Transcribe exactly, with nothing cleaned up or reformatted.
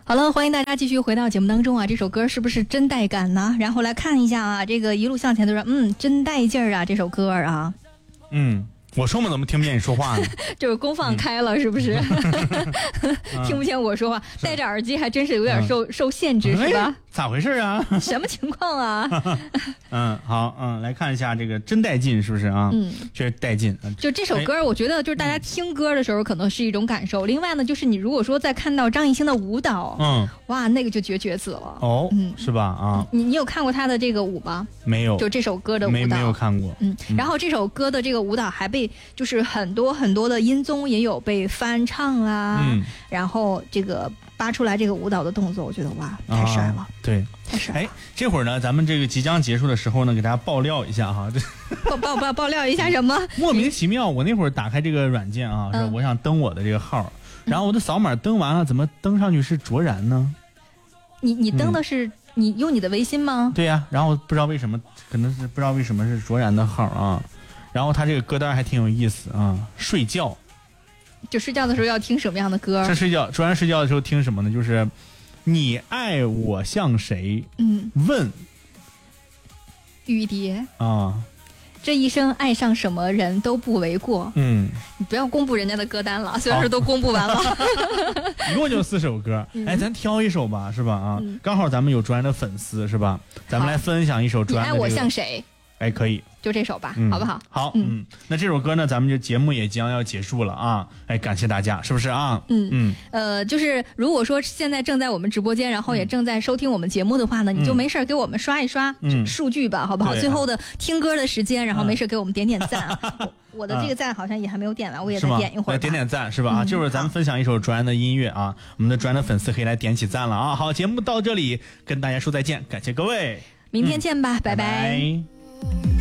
好了，欢迎大家继续回到节目当中啊！这首歌是不是真带感呢？然后来看一下啊，这个一路向前的人，嗯，真带劲儿啊！这首歌啊， 嗯，我说嘛，怎么听不见你说话呢？ 就是功放开了，嗯、是不是？听不见我说话，戴着耳机还真是有点受、嗯、受限制，是吧？ 哎、咋回事啊？ 什么情况啊？ 嗯，好，嗯，来看一下这个真带劲，是不是啊？嗯，确实带劲。 就这首歌，我觉得就是大家听歌的时候可能是一种感受。嗯、另外呢，就是你如果说再看到张艺兴的舞蹈，嗯，哇，那个就绝绝子了。 哦，嗯，是吧？啊， 你你有看过他的这个舞吗？ 没有， 就这首歌的舞蹈没没有看过。 嗯，然后这首歌的这个舞蹈还被就是很多很多的音综也有被翻唱啦，嗯，然后这个扒出来这个舞蹈的动作，我觉得哇，太帅了。 啊、对。 太帅了！ 哎，这会儿呢，咱们这个即将结束的时候呢，给大家爆料一下哈， 爆爆爆爆料一下什么？ 莫名其妙，我那会儿打开这个软件啊，说我想登我的这个号，嗯、然后我的扫码登完了，怎么登上去是卓然呢？ 你你登的是、嗯、你用你的微信吗？ 对呀、啊，然后不知道为什么，可能是不知道为什么是卓然的号啊，然后他这个歌单还挺有意思啊，睡觉， 就睡觉的时候要听什么样的歌？ 这睡觉，卓然睡觉的时候听什么呢？就是。你爱我像谁？嗯，问雨蝶啊， 这一生爱上什么人都不为过。 嗯， 你不要公布人家的歌单了，虽然是都公布完了， 一共就四首歌。嗯、哎，咱挑一首吧，是吧？啊，嗯、刚好咱们有卓然的粉丝，是吧？咱们来分享一首卓然的、这个。 你爱我像谁？ 哎，可以， 就这首吧， 嗯、 好不好？ 好，嗯，嗯那这首歌呢，咱们就节目也将要结束了啊！哎，感谢大家，是不是啊？ 嗯嗯，呃，就是如果说现在正在我们直播间，然后也正在收听我们节目的话呢，嗯、你就没事给我们刷一刷数据吧，嗯、好不好？最后的听歌的时间，然后没事给我们点点赞。啊、我的这个赞好像也还没有点完，我也再点一会儿。 点点赞是吧？啊，嗯、这会儿咱们分享一首卓然的音乐啊，我们的卓然的粉丝可以来点起赞了啊！好，节目到这里跟大家说再见，感谢各位， 明天见吧， 嗯、拜拜。拜拜